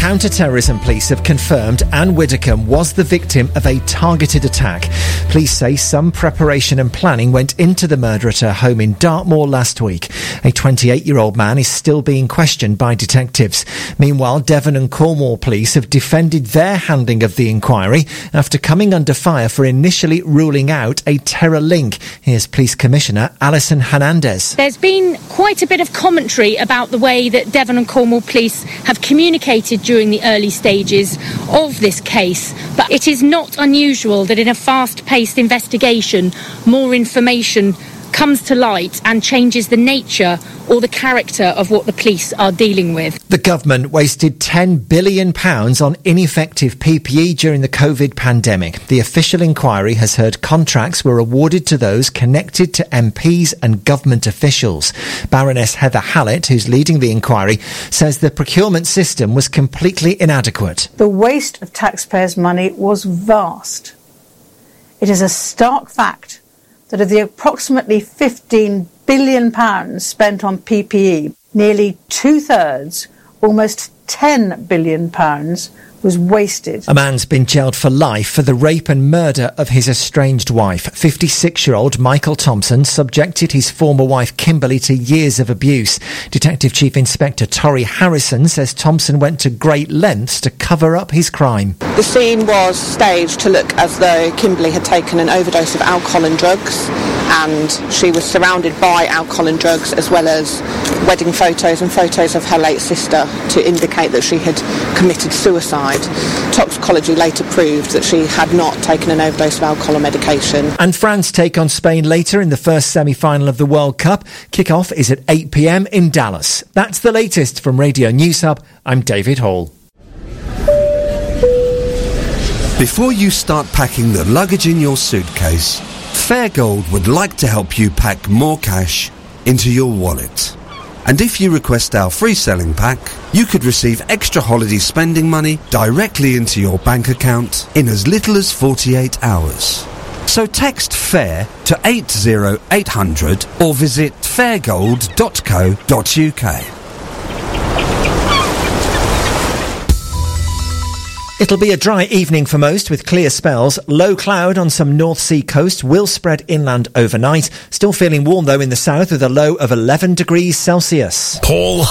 Counter-terrorism police have confirmed Anne Widdecombe was the victim of a targeted attack. Police say some preparation and planning went into the murder at her home in Dartmoor last week. A 28-year-old man is still being questioned by detectives. Meanwhile, Devon and Cornwall police have defended their handling of the inquiry after coming under fire for initially ruling out a terror link. Here's Police Commissioner Alison Hernandez. There's been quite a bit of commentary about the way that Devon and Cornwall police have communicated during the early stages of this case, but it is not unusual that in a fast-paced investigation more information comes to light and changes the nature or the character of what the police are dealing with. The government wasted £10 billion on ineffective PPE during the COVID pandemic. The official inquiry has heard contracts were awarded to those connected to MPs and government officials. Baroness Heather Hallett, who's leading the inquiry, says the procurement system was completely inadequate. The waste of taxpayers' money was vast. It is a stark fact that of the approximately £15 billion spent on PPE, nearly two-thirds, almost £10 billion, was wasted. A man's been jailed for life for the rape and murder of his estranged wife. 56-year-old Michael Thompson subjected his former wife Kimberly to years of abuse. Detective Chief Inspector Torry Harrison says Thompson went to great lengths to cover up his crime. The scene was staged to look as though Kimberly had taken an overdose of alcohol and drugs, and she was surrounded by alcohol and drugs, as well as wedding photos and photos of her late sister to indicate that she had committed suicide. Toxicology later proved that she had not taken an overdose of alcohol or medication. And France take on Spain later in the first semi-final of the World Cup. Kick-off is at 8 p.m. in Dallas. That's the latest from Radio News Hub. I'm David Hall. Before you start packing the luggage in your suitcase, Fairgold would like to help you pack more cash into your wallet. And if you request our free selling pack, you could receive extra holiday spending money directly into your bank account in as little as 48 hours. So text FAIR to 80800 or visit fairgold.co.uk. It'll be a dry evening for most with clear spells. Low cloud on some North Sea coast will spread inland overnight. Still feeling warm though in the south with a low of 11 degrees Celsius. Paul